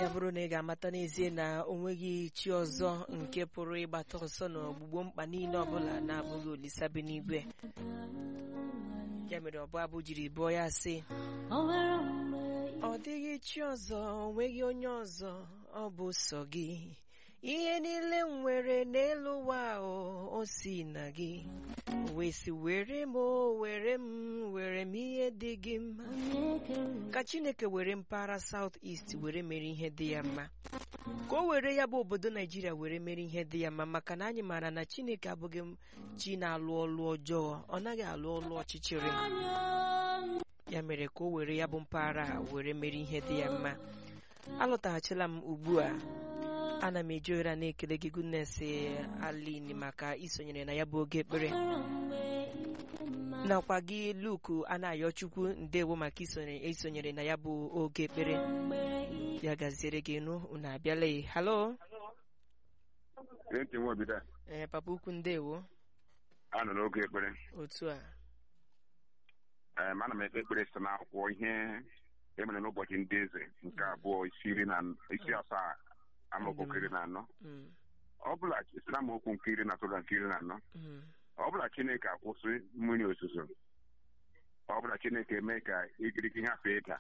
bụrụ na ị ga-amata n'ezie na o nweghị chi ọzọ nke pụrụ ịgbata ọsọ na ọgbụgbo mkpa niile ọbụla na-abụghị Olisa bi n'igwe. Ya mere ọbụ abụ jiri bụọ ya sị, ọ dịghị chi ọzọ, o nweghị onye ọzọ, ọ bụ sọ gị. Ihe niile m nwere n'elu ụwa o si na gị. O wee sị were m ihe dị gị mma. Ka Chineke were mpaghara South East were mere ihe dị ya mma, ka o were ya bụ obodo Naijiria were mere ihe dị ya mma, maka na anyị maara na Chineke abụghị chi na-alụ ọlụ ọjọọ, ọ naghị alụ ọlụ ọchịchịrị. Ya mere ka o were ya bụ mpaghara were mere ihe dị ya mma. Alọtaghachila m ugbu a. Ana m eji ohere na-ekele gị Goodness Aline maka isonyere na ya bụ oge ekpere, nakwa gị Luke Anayọchukwu, ndewo maka isonyere na ya bụ oge ekpere. Ya gaziere gị nụ, unu abịala. Halo papa ukwu, ndewo. Anọ n'oge ekpere. Otu a ana m ekpe ekpere site n'akwụkwọ ihe emere n'ụbọchị ndị eze nke abụọ isi asaa amaokwu nke 14. Ọ bụla site n'amaokwu nke 10 na nke 14. Ọ bụla Chineke akwụsị mmiri ozuzo, ọ bụla Chineke eme ka igirigi hapụ ịda,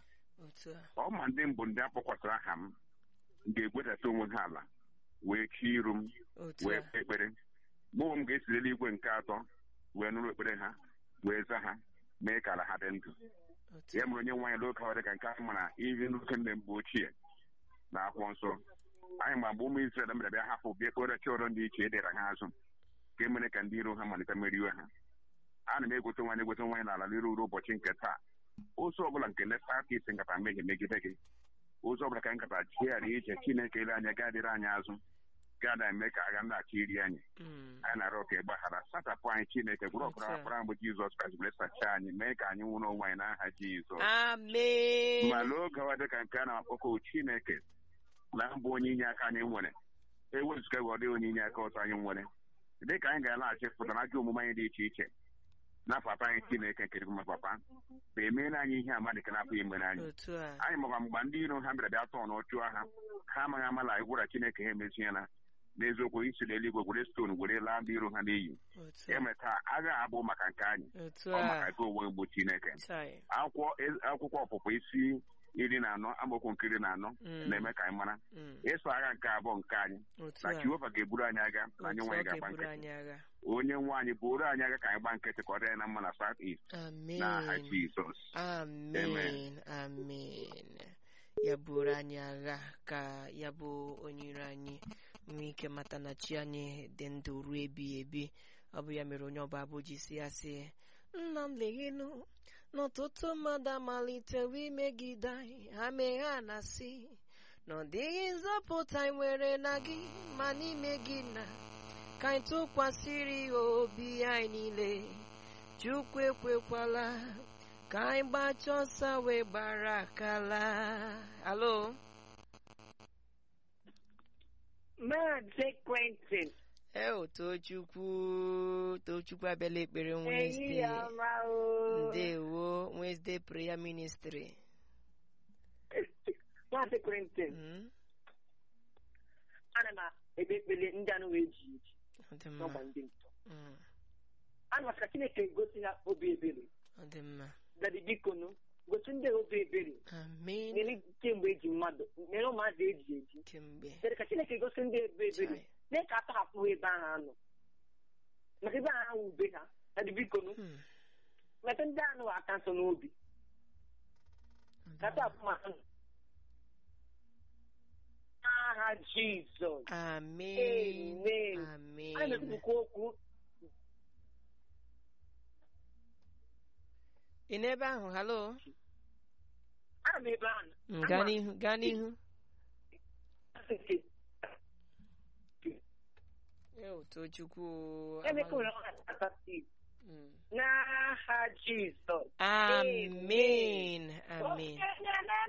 ọ ma ndị mbụ ndị akpọkwasịrị aha m ga-egwedata onwe ha ala wee chi iru m wee kpee ekpere. Mụ m ga-esi eluigwe nke atọ wee nụrụ ekpere ha wee za ha, mee ka ala ha dị ndụ. Ya mere onye nwaanyị n'oge ọ dị ka nke ahụ mara ihe n'oke ndị mgbe ochie na akwụkwọ nsọ. Anyị ma mgbe ụmụ Izrel mere bịa hapụ bịa kpere chi ọrụ dị iche edere ha azụ, ka emere ka ndị iro ha malite meriwe ha. Ana m egwete nwaanyị n'ala n'iru ụbọchị nke taa. Ụzọ ọbụla nke leta aka isi nkata mmehie megide gị, ụzọ ọbụla ka nkata chighara ije Chineke ile anya ga-adịrị anyị azụ, ga-ada eme ka agha ndaghachi iri anyị. Anyị na-arịọ ka ịgbaghara, satapụ anyị Chineke, gwụrụ ọkpara akpara mgbe Jizọs Kraịst were sachaa anyị, mee ka anyị nwụrụ onwe anyị n'aha Jizọs. Amen. Ma n'oge ọ dị ka nke a na-akpọkọ Chineke na mbụ onye inye aka anyị nwere, ewezụga ọ dịghị onye inye aka ọzọ anyị nwere. Dị ka anyị ga-alaghachi pụtara ajọ omume anyị dị iche iche na papa anyị Chineke nke dịkwa papa bụ emeela anyị ihe ama dịka na-apụghị imere anyị. Anyị makwa mgbe ndị iro ha bịara bịa tọọ n'ọchụ agha, ha amaghị amala anyị gwara Chineke ha emeziela n'eziokwu isi n'eluigwe were stone were laa ndị iro ha n'iyi. Emeta agha abụ maka nke anyị, ọ maka gị onwe mgbu Chineke. Akwụkwọ ọpụpụ isi 14 amaokwu nke 14 na-eme ka anyị mara ịsọ agha nke abụọ nke anyị na Jehova ga-eburu anyị agha na anyị nwaanyị ga-agba nkịtị. Onye nwaanyị bụrụ anyị agha ka anyị gba nkịtị ka ọ dịrị na mma na South East n'aha Jizọs. Amen. Amen. Ya bụrụ anyị agha ka ya bụ onye iro anyị nwee ike mata na chi anyị dị ndụ ruo ebighị ebi. Ọ bụ ya mere onye ọba abụ ji si ya sị, nna m leghịnụ n'ọtụtụ mmadụ amalitewo imegide anyị, ha mee ha na-asị na ọ dịghị nzọpụta anyị nwere na gị, ma n'ime gị na ka anyị tụkwasịrị obi anyị niile. Chukwu ekwekwala ka anyị gbachaa ọsọ wee gbara akala. Alo Maazị Quentin. Tochukwu abịala ekpere Wednesday. Ndewo, Wednesday prayer ministry. Maazị Quentin. Ana m ebe ekpere ndị anụ wee ji eji n'ọgba ndị ntọ. Ana m ka Chineke gosi ha obi ebere. Dadi bikonu gosi ndị obi ebere. Amen. Mere kemgbe eji mmadụ, mere ụmụazị eji eji. Dadi ka Chineke gosi ndị obi ebere. Mee ka atọhapụ ebe ahụ anọ, maka ebe ahụ ube ha. Dadi bikonu metụ ndị anụ aka nsọ n'obi, ka atọhapụ ma anụ n'aha Jizọs. Amen. Amen. Anyị na-ekwukwa okwu. Ị n'ebe ahụ? Halo. Ana m ebe ahụ. Gaa n'ihu. Tochukwu. N'aha Jizọs. Amen. Amen.